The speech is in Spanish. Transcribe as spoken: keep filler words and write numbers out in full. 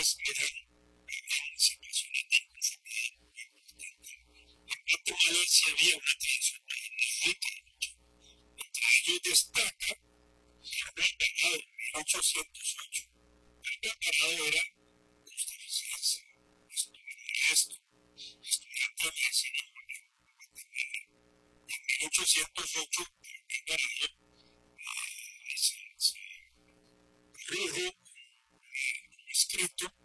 entonces eran, eran situaciones de inconformidad muy importantes. En Guatemala sí había una tradición muy mucho. Entre ellos destaca Manuel Alvarado en mil ochocientos ocho. Manuel Alvarado era costarricense, estudiante, estudiante de medicina en Guatemala. Y en mil ochocientos ocho, Manuel Alvarado uh, se, se produjo un escrito